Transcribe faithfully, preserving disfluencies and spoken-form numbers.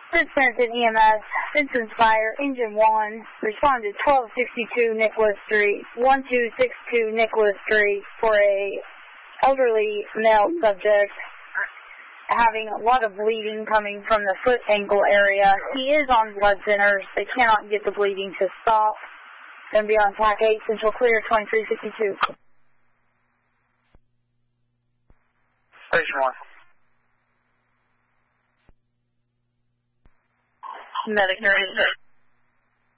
Cincinnati E M S, Vincent's Fire, Engine one, respond to twelve sixty-two Nicholas Street, one two six two Nicholas Street for a elderly male subject having a lot of bleeding coming from the foot ankle area. He is on blood thinners. They cannot get the bleeding to stop. Going to be on T A C eight, Central Clear, twenty-three fifty-two. Station one. Medicare.